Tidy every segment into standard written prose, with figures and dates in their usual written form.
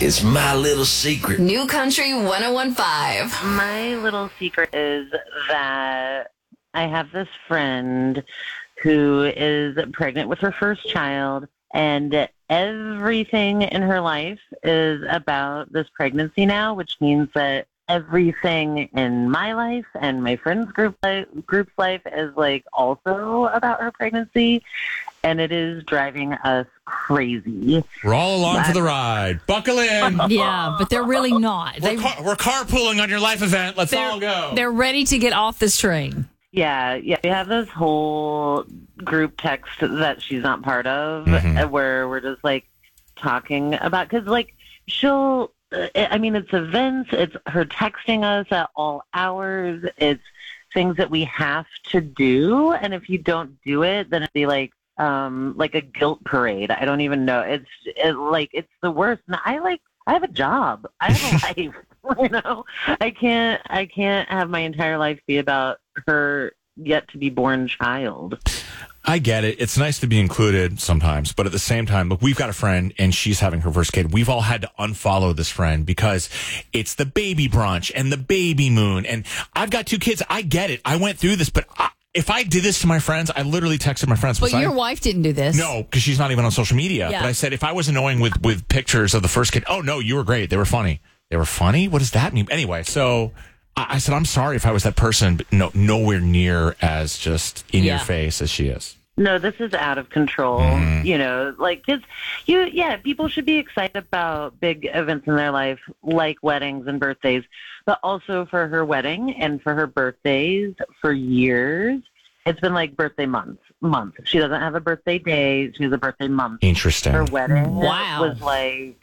It's my little secret. New Country 101.5. My little secret is that I have this friend who is pregnant with her first child, and everything in her life is about this pregnancy now, which means that everything in my life and my friend's group's life is like also about her pregnancy, and it is driving us crazy. We're all along for the ride. Buckle in. Yeah, but they're really not. We're carpooling on your life event. Let's all go. They're ready to get off this train. Yeah. We have this whole group text that she's not part of, where we're just like talking about, because like she'll, it's events, it's her texting us at all hours, it's things that we have to do, and if you don't do it, then it'd be like a guilt parade. I don't even know. It's the worst. And I have a job. I have a life. You know, I can't have my entire life be about her yet to be born child. I get it. It's nice to be included sometimes, but at the same time, look, we've got a friend and she's having her first kid. We've all had to unfollow this friend because it's the baby brunch and the baby moon. And I've got 2 kids. I get it. I went through this, but if I did this to my friends, I literally texted my friends. But your wife didn't do this. No, because she's not even on social media. Yeah. But I said, if I was annoying with pictures of the first kid, oh, no, you were great. They were funny. They were funny? What does that mean? Anyway, so I said, I'm sorry if I was that person, but nowhere near as just in your face as she is. No, this is out of control. You know, like, kids, people should be excited about big events in their life, like weddings and birthdays, but also for her wedding and for her birthdays for years. It's been like birthday month. She doesn't have a birthday day. She has a birthday month. Interesting. Her wedding was like,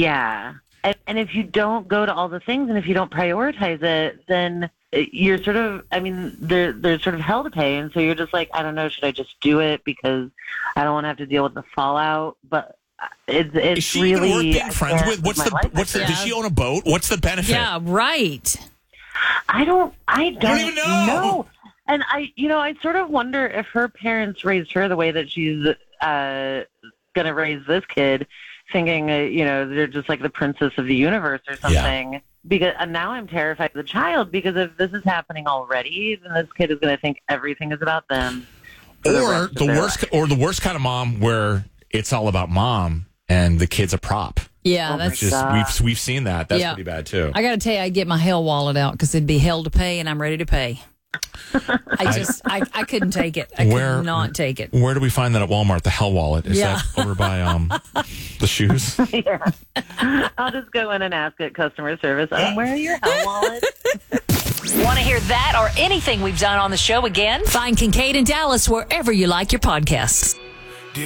And if you don't go to all the things and if you don't prioritize it, then you're sort of, there's sort of hell to pay. And so you're just like, I don't know, should I just do it because I don't want to have to deal with the fallout? But it's Is she really even worth being friends with? Does she own a boat? What's the benefit? Yeah, right. I don't even know. And I sort of wonder if her parents raised her the way that she's going to raise this kid, thinking, they're just like the princess of the universe or something. Yeah. And now I'm terrified of the child, because if this is happening already, then this kid is going to think everything is about them. Or the worst kind of mom where it's all about mom and the kid's a prop. Yeah, that's just we've seen that. That's pretty bad too. I got to tell you, I'd get my hell wallet out because it'd be hell to pay, and I'm ready to pay. I couldn't take it. I could not take it. Where do we find that at Walmart? The Hell Wallet. Is that over by the shoes? Yeah. I'll just go in and ask at customer service, where are your Hell Wallets? Want to hear that or anything we've done on the show again? Find Kincaid and Dallas wherever you like your podcasts.